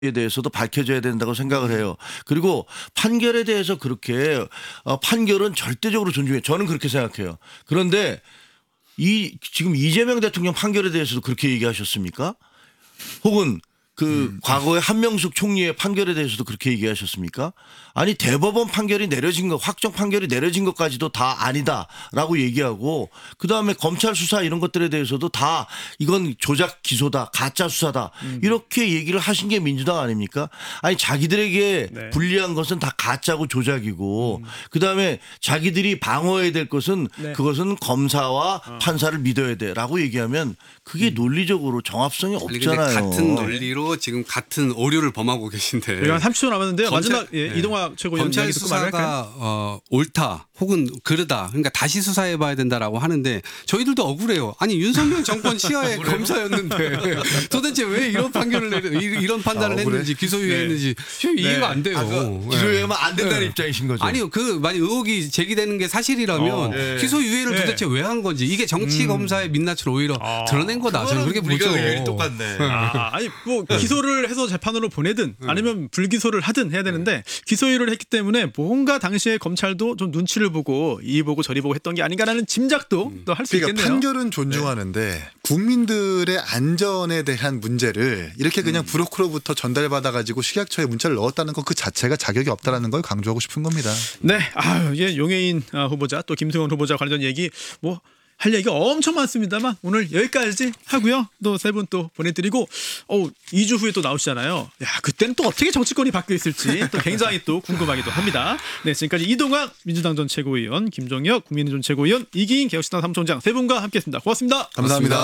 대해서도 밝혀져야 된다고 생각을 해요. 그리고 판결에 대해서 그렇게 판결은 절대적으로 존중해요. 저는 그렇게 생각해요. 그런데 지금 이재명 대통령 판결에 대해서도 그렇게 얘기하셨습니까? 혹은 과거에 한명숙 총리의 판결에 대해서도 그렇게 얘기하셨습니까? 아니 대법원 판결이 내려진 것, 확정 판결이 내려진 것까지도 다 아니다라고 얘기하고 그다음에 검찰 수사 이런 것들에 대해서도 다 이건 조작 기소다, 가짜 수사다 이렇게 얘기를 하신 게 민주당 아닙니까? 아니 자기들에게 네. 불리한 것은 다 가짜고 조작이고 그다음에 자기들이 방어해야 될 것은 네. 그것은 검사와 판사를 믿어야 돼라고 얘기하면 그게 논리적으로 정합성이 아니, 근데 없잖아요. 같은 논리로 지금 같은 오류를 범하고 계신데. 우리가 한 30초 남았는데요. 검찰- 마지막 이동학 최고위원 검찰 이야기 듣고 말할까요? 수사가 옳다 혹은 그르다 그러니까 다시 수사해봐야 된다라고 하는데 저희들도 억울해요. 아니 윤석열 정권 시하에 검사였는데 도대체 왜 이런 판결을 이런 판단을 했는지 기소유예했는지 이해가 안 돼요. 기소유예하면 안 된다는 입장이신 거죠. 아니요, 만약 의혹이 제기되는 게 사실이라면 기소유예를 도대체 왜 한 건지 이게 정치 검사의 민낯을 오히려 드러낸 거다. 저는 그렇게 보죠. 똑같네. 아니 뭐 기소를 해서 재판으로 보내든 아니면 불기소를 하든 해야 되는데 기소유예를 했기 때문에 뭔가 당시에 검찰도 좀 눈치를 보고 이 보고 저리 보고 했던 게 아닌가라는 짐작도 또 할 수 그러니까 있겠네요. 판결은 존중하는데 국민들의 안전에 대한 문제를 이렇게 그냥 브로커로부터 전달받아 가지고 식약처에 문자를 넣었다는 것 그 자체가 자격이 없다라는 걸 강조하고 싶은 겁니다. 네, 예, 용해인 후보자 또 김승원 후보자 관련 얘기 뭐 할 얘기가 엄청 많습니다만 오늘 여기까지 하고요. 또 세 분 또 보내드리고 2주 후에 또 나오시잖아요. 야, 그때는 또 어떻게 정치권이 바뀌어 있을지 또 굉장히 또 궁금하기도 합니다. 네, 지금까지 이동학 민주당 전 최고위원, 김종혁 국민의힘 전 최고위원, 이기인 개혁신당 사무총장 세 분과 함께했습니다. 고맙습니다. 감사합니다.